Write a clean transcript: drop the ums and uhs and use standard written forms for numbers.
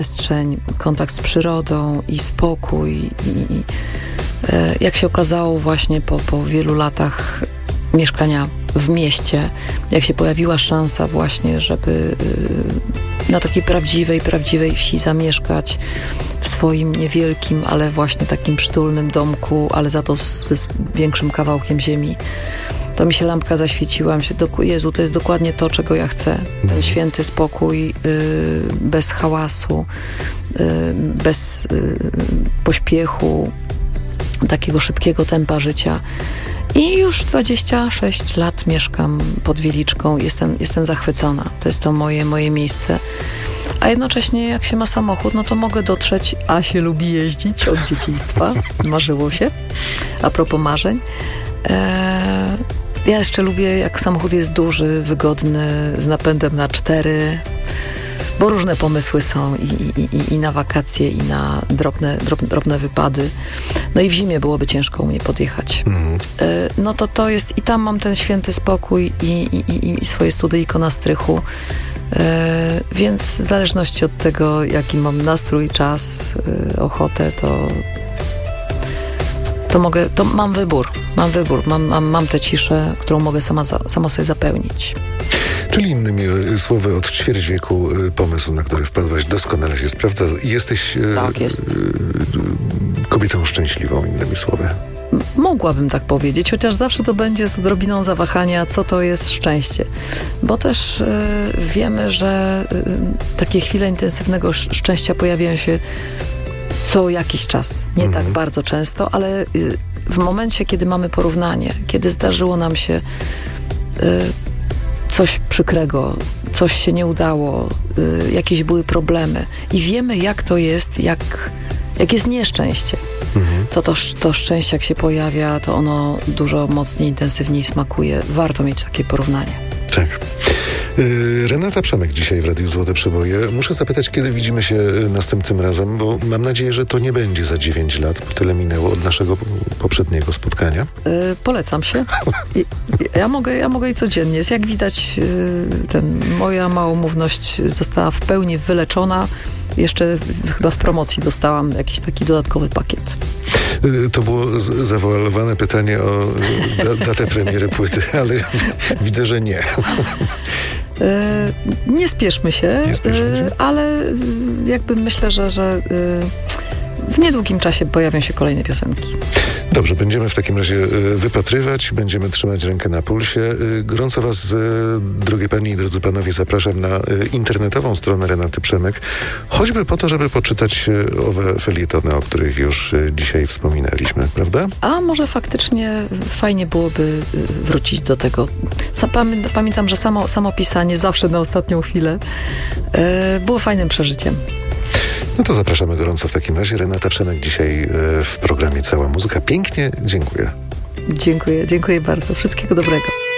przestrzeń, kontakt z przyrodą i spokój. I jak się okazało właśnie po wielu latach mieszkania w mieście, jak się pojawiła szansa właśnie, żeby na takiej prawdziwej wsi zamieszkać w swoim niewielkim, ale właśnie takim przytulnym domku, ale za to z większym kawałkiem ziemi, to mi się lampka zaświeciła. Jezu, to jest dokładnie to, czego ja chcę. Ten święty spokój, bez hałasu, bez pośpiechu, takiego szybkiego tempa życia. I już 26 lat mieszkam pod Wieliczką. Jestem zachwycona. To jest to moje miejsce. A jednocześnie jak się ma samochód, no to mogę dotrzeć, a się lubi jeździć od dzieciństwa. Marzyło się. A propos marzeń. Ja jeszcze lubię, jak samochód jest duży, wygodny, z napędem na 4, bo różne pomysły są i na wakacje, i na drobne wypady. No i w zimie byłoby ciężko u mnie podjechać. No to jest, i tam mam ten święty spokój i swoje studyjko na strychu. Więc w zależności od tego, jaki mam nastrój, czas, ochotę, to mam wybór. Mam tę ciszę, którą mogę sama sobie zapełnić. Czyli innymi słowy, od ćwierć wieku pomysł, na który wpadłaś, doskonale się sprawdza. Jesteś kobietą szczęśliwą, innymi słowy. Mogłabym tak powiedzieć, chociaż zawsze to będzie z odrobiną zawahania, co to jest szczęście. Bo też wiemy, że takie chwile intensywnego szczęścia pojawiają się co jakiś czas. Nie tak bardzo często, ale w momencie, kiedy mamy porównanie, kiedy zdarzyło nam się coś przykrego, coś się nie udało, jakieś były problemy i wiemy, jak to jest, jak jest nieszczęście. To szczęście, jak się pojawia, to ono dużo mocniej, intensywniej smakuje. Warto mieć takie porównanie. Tak. Renata Przemek dzisiaj w Radiu Złote Przeboje. Muszę zapytać, kiedy widzimy się następnym razem, bo mam nadzieję, że to nie będzie za 9 lat, bo tyle minęło od naszego poprzedniego spotkania. Polecam się. Ja mogę i codziennie. Jak widać, moja małomówność została w pełni wyleczona. Jeszcze chyba w promocji dostałam jakiś taki dodatkowy pakiet. To było zawoalowane pytanie o datę premiery płyty, ale widzę, że nie. Nie spieszmy się, ale jakby myślę, że w niedługim czasie pojawią się kolejne piosenki. Dobrze, będziemy w takim razie wypatrywać, będziemy trzymać rękę na pulsie. Gorąco was, drogie panie i drodzy panowie, zapraszam na internetową stronę Renaty Przemek, choćby po to, żeby poczytać owe felietony, o których już dzisiaj wspominaliśmy, prawda? A może faktycznie fajnie byłoby wrócić do tego. Pamiętam, że samo pisanie zawsze na ostatnią chwilę było fajnym przeżyciem. No to zapraszamy gorąco w takim razie. Renata Przemek dzisiaj w programie Cała Muzyka. Pięknie dziękuję. Dziękuję bardzo. Wszystkiego dobrego.